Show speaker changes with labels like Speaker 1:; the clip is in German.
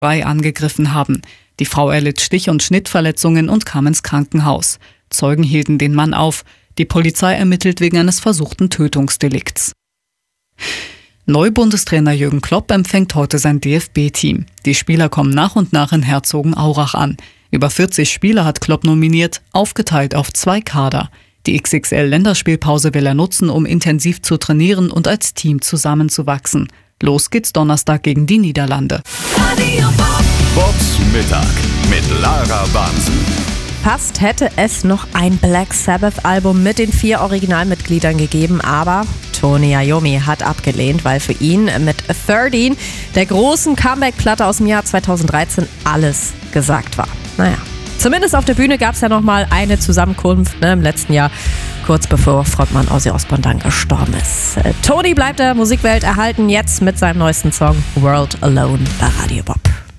Speaker 1: angegriffen haben. Die Frau erlitt Stich- und Schnittverletzungen und kam ins Krankenhaus. Zeugen hielten den Mann auf. Die Polizei ermittelt wegen eines versuchten Tötungsdelikts. Neu-Bundestrainer Jürgen Klopp empfängt heute sein DFB-Team. Die Spieler kommen nach und nach in Herzogenaurach an. Über 40 Spieler hat Klopp nominiert, aufgeteilt auf 2 Kader. Die XXL-Länderspielpause will er nutzen, um intensiv zu trainieren und als Team zusammenzuwachsen. Los geht's Donnerstag gegen die Niederlande.
Speaker 2: Bobs Mittag mit Lara Bansen.
Speaker 3: Fast hätte es noch ein Black Sabbath-Album mit den 4 Originalmitgliedern gegeben, aber Tony Iommi hat abgelehnt, weil für ihn mit 13, der großen Comeback-Platte aus dem Jahr 2013, alles gesagt war. Naja, zumindest auf der Bühne gab es ja noch mal eine Zusammenkunft im letzten Jahr, kurz bevor Frontmann Ozzy Osbourne dann gestorben ist. Tony bleibt der Musikwelt erhalten, jetzt mit seinem neuesten Song World Alone bei Radio Bob.